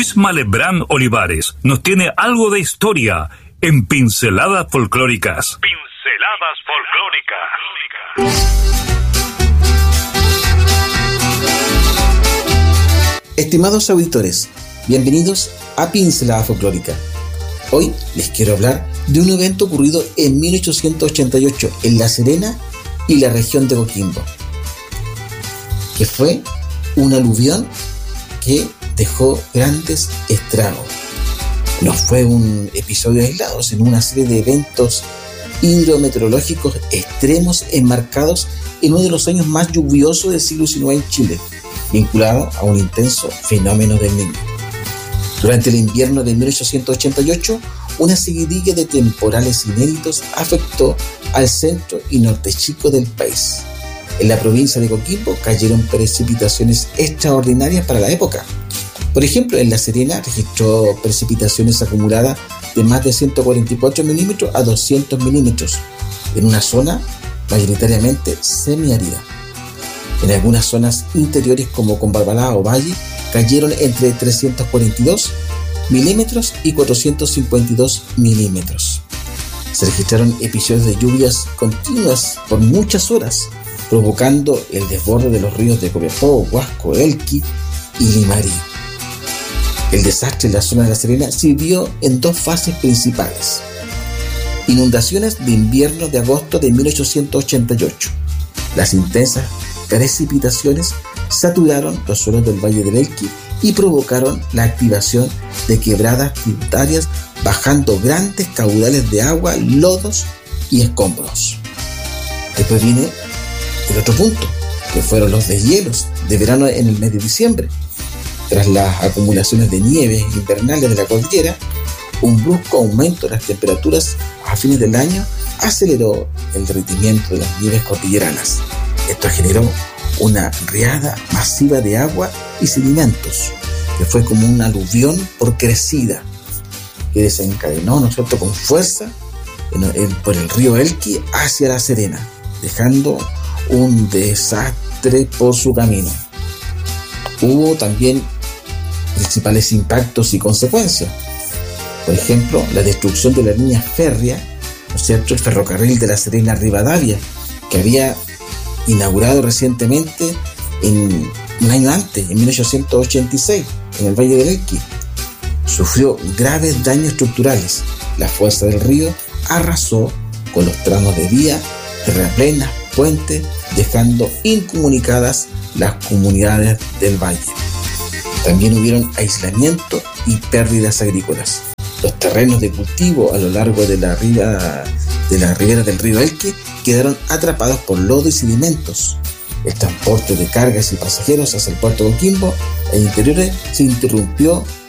Luis Malebrán Olivares nos tiene algo de historia en Pinceladas Folclóricas. Pinceladas Folclóricas. Estimados auditores, bienvenidos a Pincelada Folclórica. Hoy les quiero hablar de un evento ocurrido en 1888 en La Serena y la región de Coquimbo, que fue un aluvión que dejó grandes estragos. No fue un episodio aislado, sino una serie de eventos hidrometeorológicos extremos enmarcados en uno de los años más lluviosos del siglo XIX en Chile, vinculado a un intenso fenómeno del Niño. Durante el invierno de 1888, una seguidilla de temporales inéditos afectó al centro y norte chico del país. En la provincia de Coquimbo cayeron precipitaciones extraordinarias para la época. Por ejemplo, en La Serena registró precipitaciones acumuladas de más de 144 milímetros a 200 milímetros, en una zona mayoritariamente semiárida. En algunas zonas interiores como Combarbalá o Valle cayeron entre 342 milímetros y 452 milímetros. Se registraron episodios de lluvias continuas por muchas horas, provocando el desborde de los ríos de Copiapó, Huasco, Elqui y Limarí. El desastre en la zona de La Serena se vivió en dos fases principales. Inundaciones de invierno de agosto de 1888. Las intensas precipitaciones saturaron los suelos del Valle del Elqui y provocaron la activación de quebradas tributarias, bajando grandes caudales de agua, lodos y escombros. Después viene el otro punto, que fueron los deshielos de verano en el mes de diciembre. Tras las acumulaciones de nieve invernales de la cordillera, un brusco aumento de las temperaturas a fines del año aceleró el derretimiento de las nieves cordilleranas. Esto generó una riada masiva de agua y sedimentos, que fue como un aluvión por crecida, que desencadenó, ¿no es cierto?, con fuerza por el río Elqui hacia La Serena, dejando un desastre por su camino. Hubo también principales impactos y consecuencias. Por ejemplo, la destrucción de la línea férrea, ¿no es cierto?, el ferrocarril de La Serena a Rivadavia, que había inaugurado recientemente un año antes, en 1886, en el Valle del Elqui. Sufrió graves daños estructurales. La fuerza del río arrasó con los tramos de vía, terraplenas, puentes, dejando incomunicadas las comunidades del valle. También hubieron aislamiento y pérdidas agrícolas. Los terrenos de cultivo a lo largo de la ribera del río Elqui quedaron atrapados por lodo y sedimentos. El transporte de cargas y pasajeros hacia el puerto de Coquimbo e interiores se interrumpió